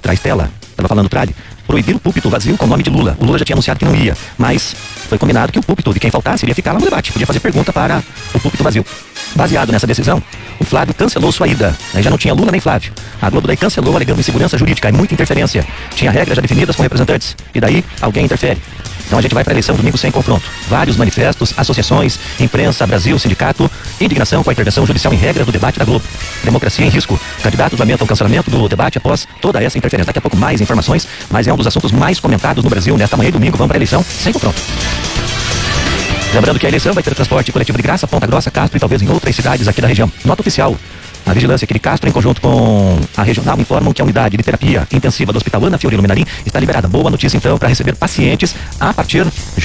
traz tela, estava falando Tralli, proibir o púlpito vazio com o nome de Lula. O Lula já tinha anunciado que não ia, mas foi combinado que o púlpito de quem faltasse iria ficar lá no debate, podia fazer pergunta para o púlpito vazio. Baseado nessa decisão, o Flávio cancelou sua ida. Aí já não tinha Lula nem Flávio. A Globo daí cancelou alegando insegurança jurídica e muita interferência. Tinha regras já definidas com representantes. E daí alguém interfere. Então a gente vai para a eleição domingo sem confronto. Vários manifestos, associações, imprensa, Brasil, sindicato, indignação com a intervenção judicial em regras do debate da Globo. Democracia em risco. Candidatos lamentam o cancelamento do debate após toda essa interferência. Daqui a pouco mais informações, mas é um dos assuntos mais comentados no Brasil nesta manhã e domingo. Vamos para a eleição sem confronto. Lembrando que a eleição vai ter transporte coletivo de graça, Ponta Grossa, Castro e talvez em outras cidades aqui da região. Nota oficial. A vigilância aqui de Castro, em conjunto com a regional, informam que a unidade de terapia intensiva do Hospital Ana Fiorino Menarim está liberada. Boa notícia, então, para receber pacientes a partir